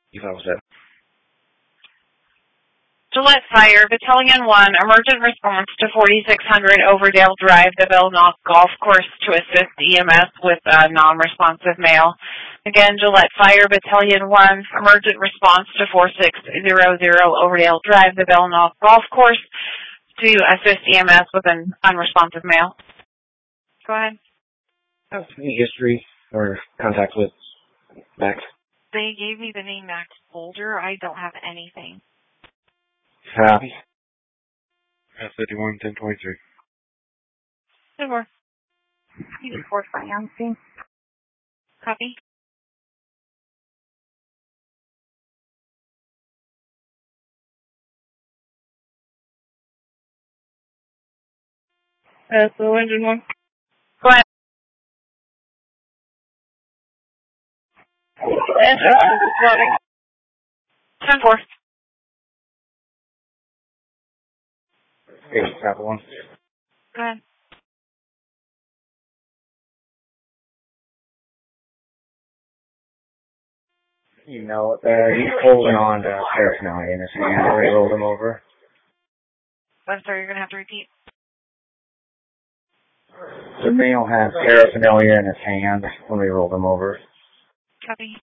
You thought was that? Gillette Fire, Battalion 1, emergent response to 4600 Overdale Drive, the Belknap Golf Course to assist EMS with non-responsive male. Again, Gillette Fire, Battalion 1, emergent response to 4600 Overdale Drive, the Belknap Golf Course to assist EMS with an unresponsive male. Go ahead. Any history or contact with Max? They gave me the name Max Boulder. I don't have anything. Copy. 51, 1023. Good work. You report for Yancey. Copy. So engine 1. Go ahead. Engine 1 is loading. 10-4. Okay, copy 1. Go ahead. You know, he's holding on to paraphernalia in his hand where he rolled him over. I'm sorry, you're going to have to repeat. The male had paraphernalia in his hand when we rolled him over. Copy.